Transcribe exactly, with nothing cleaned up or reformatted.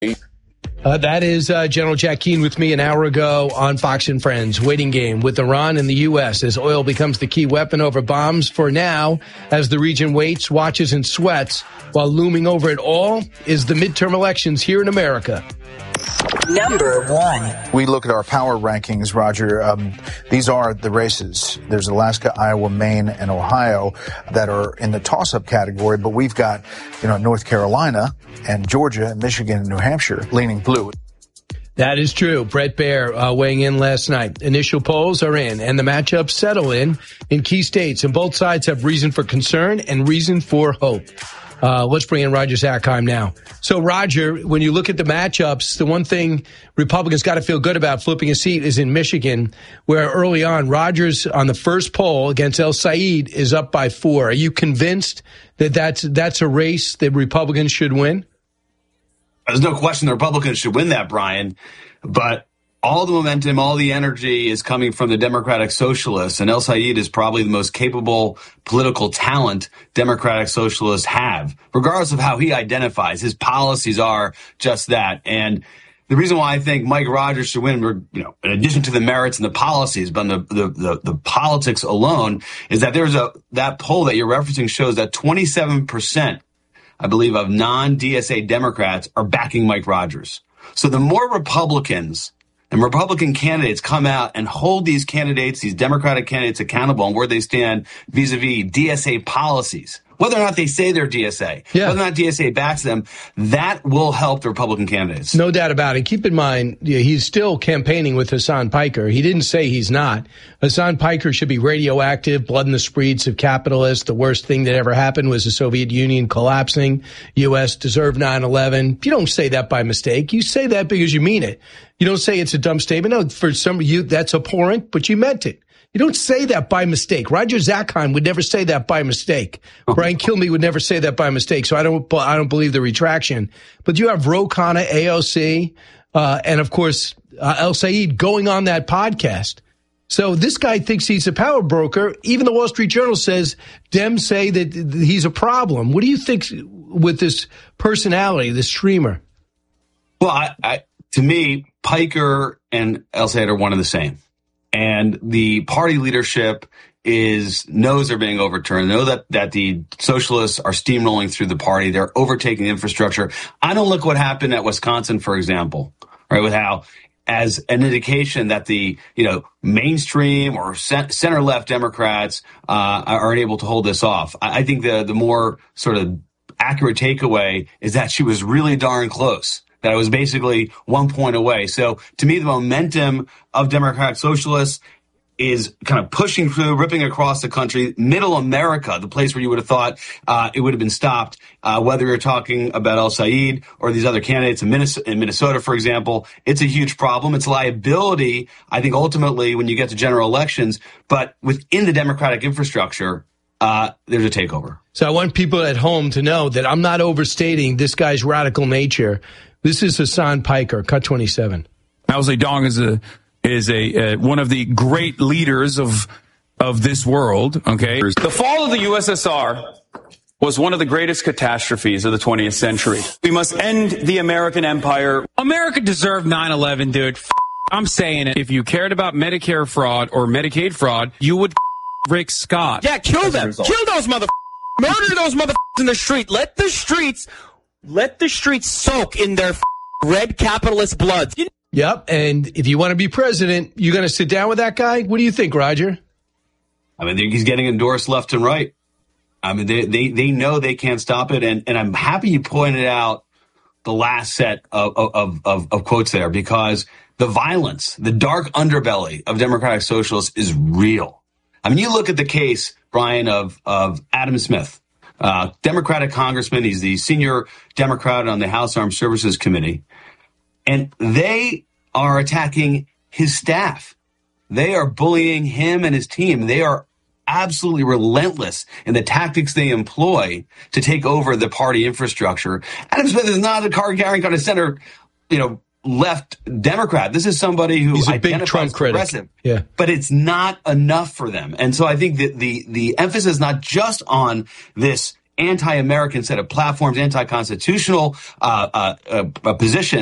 Uh, that is uh, General Jack Keane with me an hour ago on Fox and Friends. Waiting game with Iran and the U S as oil becomes the key weapon over bombs for now, as the region waits, watches, and sweats, while looming over it all is the midterm elections here in America. Number one. We look at our power rankings, Roger. Um, these are the races. There's Alaska, Iowa, Maine, and Ohio that are in the toss-up category, but we've got, you know, North Carolina and Georgia and Michigan and New Hampshire leaning blue. That is true. Brett Baer uh, weighing in last night. Initial polls are in, and the matchups settle in in key states, and both sides have reason for concern and reason for hope. Uh, let's bring in Roger Zakheim now. So, Roger, when you look at the matchups, the one thing Republicans got to feel good about flipping a seat is in Michigan, where early on, Rogers on the first poll against El Said is up by four. Are you convinced that that's, that's a race that Republicans should win? There's no question the Republicans should win that, Brian. But all the momentum, all the energy is coming from the Democratic Socialists, and El Said is probably the most capable political talent Democratic Socialists have, regardless of how he identifies. His policies are just that. And the reason why I think Mike Rogers should win, you know, in addition to the merits and the policies, but the, the, the, the politics alone, is that there's a, that poll that you're referencing shows that twenty-seven percent, I believe, of non-D S A Democrats are backing Mike Rogers. So the more Republicans and Republican candidates come out and hold these candidates, these Democratic candidates, accountable on where they stand vis-a-vis D S A policies, whether or not they say they're D S A, yeah. whether or not D S A backs them, that will help the Republican candidates. No doubt about it. Keep in mind, he's still campaigning with Hassan Piker. He didn't say he's not. Hassan Piker should be radioactive, blood in the streets of capitalists. The worst thing that ever happened was the Soviet Union collapsing. U S deserved nine eleven. You don't say that by mistake. You say that because you mean it. You don't say it's a dumb statement. No, for some of you, that's abhorrent, but you meant it. You don't say that by mistake. Roger Zakheim would never say that by mistake. Brian Kilmeade would never say that by mistake. So I don't, I don't believe the retraction. But you have Ro Khanna, A O C, uh, and of course, uh, El Said going on that podcast. So this guy thinks he's a power broker. Even the Wall Street Journal says Dems say that he's a problem. What do you think with this personality, this streamer? Well, I, I, to me, Piker and El Said are one and the same. And the party leadership is knows they're being overturned. Know that, that the socialists are steamrolling through the party. They're overtaking the infrastructure. I don't look what happened at Wisconsin, for example, right, with how as an indication that the, you know, mainstream or center left Democrats uh, are able to hold this off. I, I think the the more sort of accurate takeaway is that she was really darn close. That it was basically one point away. So to me, the momentum of Democratic Socialists is kind of pushing through, ripping across the country. Middle America, the place where you would have thought uh, it would have been stopped, uh, whether you're talking about El Said or these other candidates in Minnesota, in Minnesota, for example. It's a huge problem. It's a liability, I think, ultimately, when you get to general elections. But within the Democratic infrastructure, Uh, there's a takeover. So I want people at home to know that I'm not overstating this guy's radical nature. This is Hassan Piker, Cut twenty-seven. Mao Zedong is a is a uh, one of the great leaders of of this world. Okay, the fall of the U S S R was one of the greatest catastrophes of the twentieth century. We must end the American empire. America deserved nine eleven, dude. F- I'm saying it. If you cared about Medicare fraud or Medicaid fraud, you would f- Rick Scott. Yeah, kill them. Kill those motherfuckers. Murder those motherfuckers in the street. Let the streets, let the streets soak in their f- red capitalist blood. You- Yep, and if you want to be president, you're going to sit down with that guy? What do you think, Roger? I mean, he's getting endorsed left and right. I mean, they they, they know they can't stop it, and, and I'm happy you pointed out the last set of, of, of, of quotes there, because the violence, the dark underbelly of Democratic Socialists is real. I mean, you look at the case, Brian, of, of Adam Smith, uh, Democratic congressman. He's the senior Democrat on the House Armed Services Committee. And they are attacking his staff. They are bullying him and his team. They are absolutely relentless in the tactics they employ to take over the party infrastructure. Adam Smith is not a card-carrying kind of center, you know, left Democrat. This is somebody who He's a identifies big Trump progressive. critic. Yeah. But it's not enough for them. And so I think that the, the emphasis is not just on this anti-American set of platforms, anti-constitutional uh, uh, uh, positions.